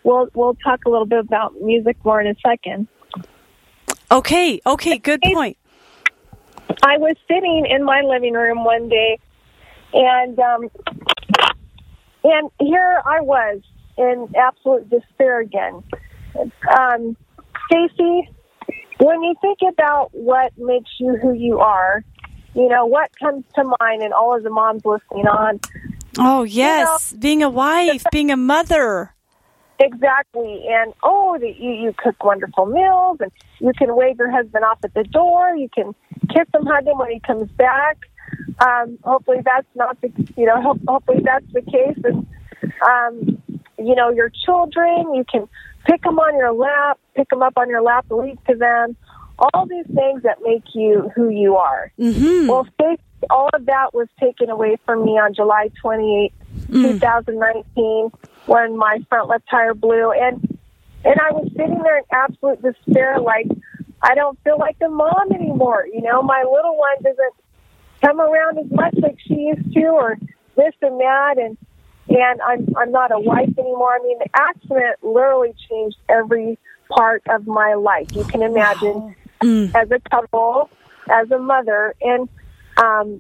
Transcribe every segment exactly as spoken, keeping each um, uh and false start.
we'll we'll talk a little bit about music more in a second. Okay, okay, good point. I was sitting in my living room one day, and um, and here I was in absolute despair again. Um, Stacy, when you think about what makes you who you are, you know, what comes to mind, and all of the moms listening on? Oh, yes, you know, being a wife, being a mother. Exactly. And, oh, the, you, you cook wonderful meals, and you can wave your husband off at the door. You can kiss him, hug him when he comes back. Um, hopefully that's not the, you know, ho- hopefully that's the case. And, um, you know, your children, you can pick them on your lap, pick them up on your lap, read to them. All these things that make you who you are. Mm-hmm. Well, all of that was taken away from me on July twenty-eighth, mm. twenty nineteen, when my front left tire blew. And and I was sitting there in absolute despair, like, I don't feel like a mom anymore. You know, my little one doesn't come around as much like she used to, or this and that, and and I'm I'm not a wife anymore. I mean, the accident literally changed every part of my life. You can imagine, wow. mm. as a couple, as a mother, and um,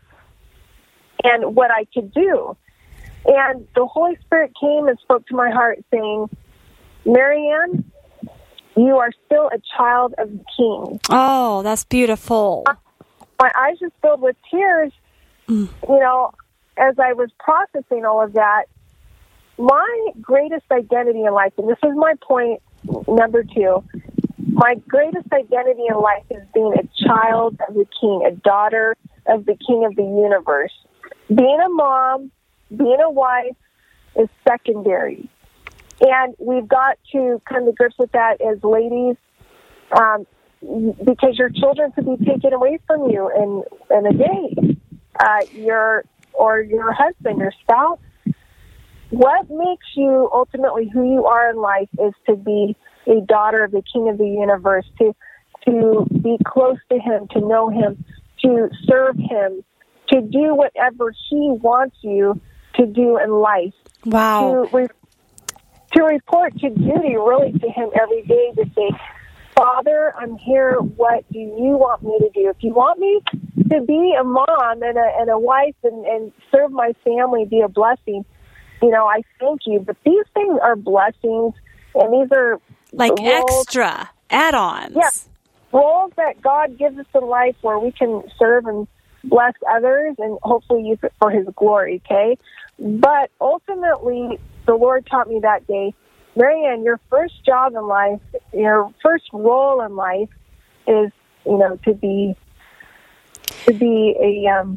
and what I could do. And the Holy Spirit came and spoke to my heart, saying, "Marianne, you are still a child of the King." Oh, that's beautiful. My eyes just filled with tears. Mm. You know, as I was processing all of that, my greatest identity in life, and this is my point number two, my greatest identity in life is being a child of the King, a daughter of the King of the universe. Being a mom, being a wife is secondary. And we've got to come to grips with that as ladies, um, because your children could be taken away from you in, in a day. Uh, your or your husband, your spouse. What makes you ultimately who you are in life is to be a daughter of the King of the universe, to to be close to him, to know him, to serve him, to do whatever he wants you to do in life. Wow. To, re- to report to duty really to him every day, to say, "Father, I'm here. What do you want me to do? If you want me to be a mom and a, and a wife and, and serve my family, be a blessing, you know, I thank you." But these things are blessings, and these are like roles, extra add-ons. Yeah, roles that God gives us in life where we can serve and bless others and hopefully use it for his glory, okay? But ultimately, the Lord taught me that day, Marianne, your first job in life, your first role in life is, you know, to be to be a um,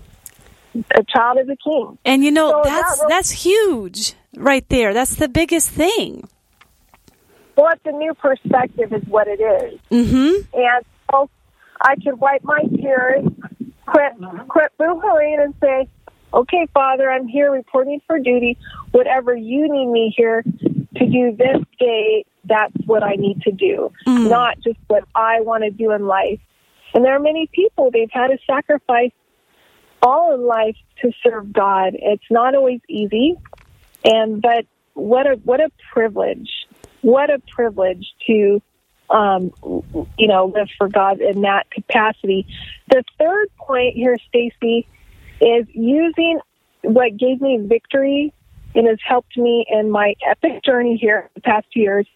a child of the King. And you know, so that's that really, that's huge right there. That's the biggest thing. Well, it's a new perspective is what it is. Mm-hmm. And so I could wipe my tears, quit, quit boo-hooing and say, "Okay, Father, I'm here reporting for duty. Whatever you need me here to do this day, that's what I need to do, mm. not just what I want to do in life." And there are many people, they've had to sacrifice all in life to serve God. It's not always easy, and but what a what a privilege. What a privilege to, um, you know, live for God in that capacity. The third point here, Stacy, is using what gave me victory and has helped me in my epic journey here the past two years,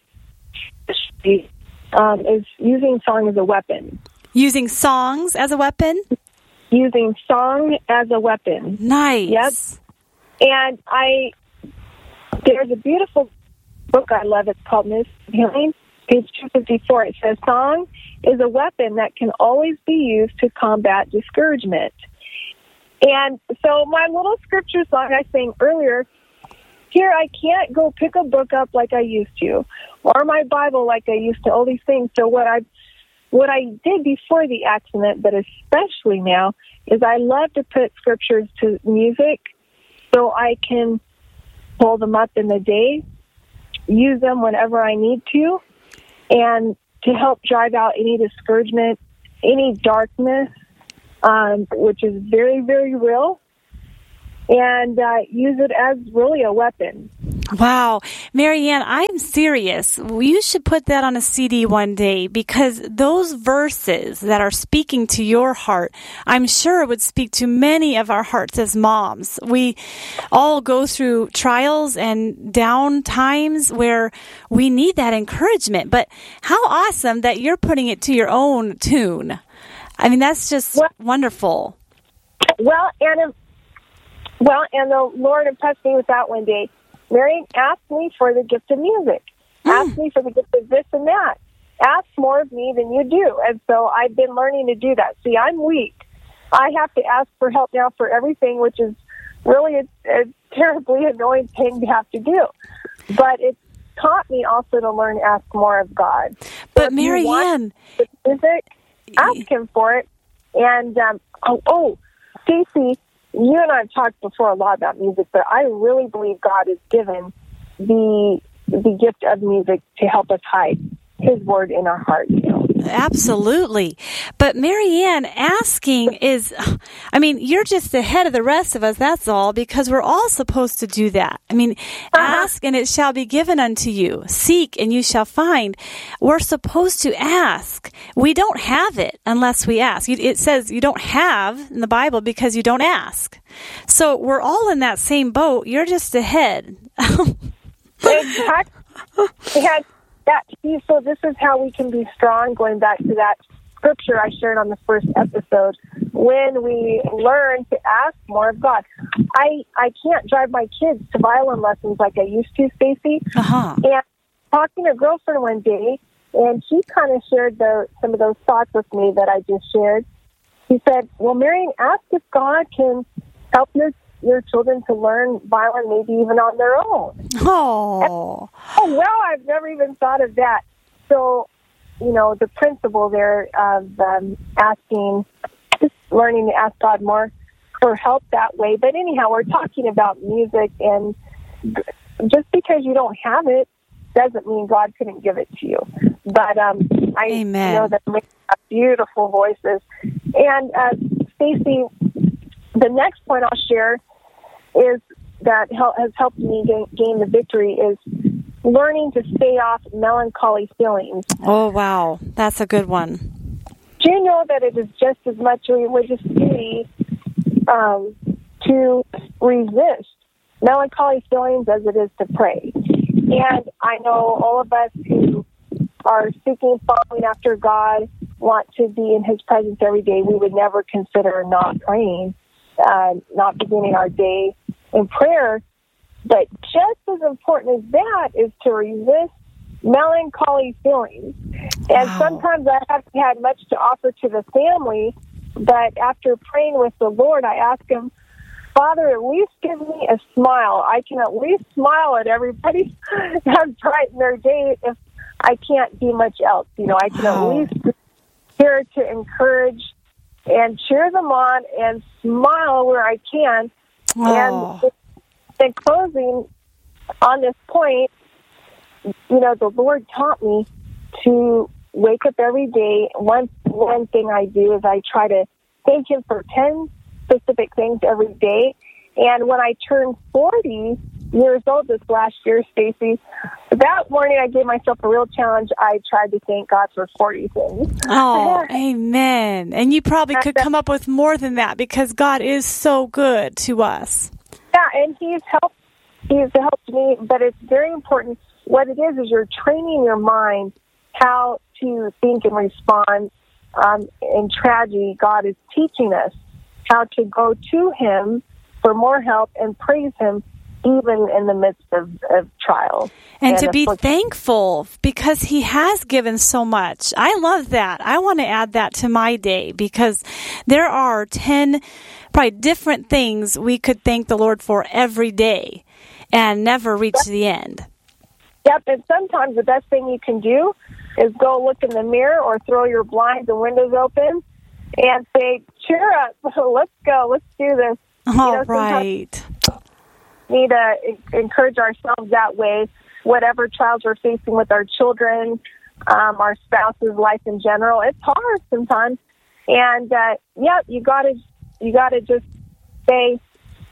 um, is using song as a weapon. Using songs as a weapon? Using song as a weapon. Nice. Yep. And I, there's a beautiful book I love. It's called Miss Healing, page two fifty-four. It says, "Song is a weapon that can always be used to combat discouragement." And so my little scripture song I sang earlier, here I can't go pick a book up like I used to, or my Bible like I used to, all these things. So what I what I did before the accident, but especially now, is I love to put scriptures to music so I can pull them up in the day, use them whenever I need to, and to help drive out any discouragement, any darkness, um, which is very, very real, and uh, use it as really a weapon. Wow. Marianne, I'm serious. You should put that on a C D one day, because those verses that are speaking to your heart, I'm sure would speak to many of our hearts as moms. We all go through trials and down times where we need that encouragement. But how awesome that you're putting it to your own tune. I mean, that's just well, wonderful. Well, and, well, and the Lord impressed me with that one day. Marianne asked me for the gift of music, mm. asked me for the gift of this and that, ask more of me than you do. And so I've been learning to do that. See, I'm weak. I have to ask for help now for everything, which is really a, a terribly annoying thing to have to do. But it's taught me also to learn to ask more of God. So but Marianne, music, ask Him for it. And, um, oh, oh Stacey, you and I have talked before a lot about music, but I really believe God has given the the gift of music to help us hide His word in our hearts. You know? Absolutely. But Marianne, asking is, I mean, you're just ahead of the rest of us, that's all, because we're all supposed to do that. I mean, uh-huh. ask and it shall be given unto you. Seek and you shall find. We're supposed to ask. We don't have it unless we ask. It says you don't have in the Bible because you don't ask. So we're all in that same boat. You're just ahead. Exactly. Yeah. That, so this is how we can be strong, going back to that scripture I shared on the first episode, when we learn to ask more of God. I I can't drive my kids to violin lessons like I used to, Stacey. Uh-huh. And talking to a girlfriend one day, and she kind of shared the, some of those thoughts with me that I just shared. She said, well, Marianne, ask if God can help your your children to learn violin, maybe even on their own. Oh. Oh, well, I've never even thought of that. So, you know, the principle there of um, asking, just learning to ask God more for help that way. But anyhow, we're talking about music, and just because you don't have it doesn't mean God couldn't give it to you. But um, I Amen. know that we have beautiful voices. And uh, Stacey, the next point I'll share is that help, has helped me gain, gain the victory is learning to stay off melancholy feelings. Oh, wow. That's a good one. Do you know that it is just as much a religious duty um, to resist melancholy feelings as it is to pray? And I know all of us who are seeking, following after God, want to be in His presence every day. We would never consider not praying, uh, not beginning our day in prayer. But just as important as that is to resist melancholy feelings. And wow. sometimes I haven't had much to offer to the family, but after praying with the Lord, I ask Him, Father, at least give me a smile. I can at least smile at everybody that's right in their day if I can't do much else. You know, I can wow. at least be here to encourage and cheer them on and smile where I can. Oh. And in closing on this point, you know, the Lord taught me to wake up every day. One one thing I do is I try to thank Him for ten specific things every day. And when I turned forty years old this last year, Stacey, that morning I gave myself a real challenge. I tried to thank God for forty things. Oh, amen. And you probably could come up with more than that because God is so good to us. Yeah, and He's helped, He's helped me, but it's very important. What it is is you're training your mind how to think and respond um, in tragedy. God is teaching us how to go to Him for more help and praise Him even in the midst of, of trials. And, and to be affliction. thankful because He has given so much. I love that. I want to add that to my day because there are ten probably different things we could thank the Lord for every day and never reach yep. the end. Yep, and sometimes the best thing you can do is go look in the mirror or throw your blinds and windows open and say, cheer up, let's go, let's do this. All you know, right. We need to encourage ourselves that way, whatever trials we're facing with our children, um, our spouses, life in general. It's hard sometimes. And, uh, yeah, you got to you gotta just say,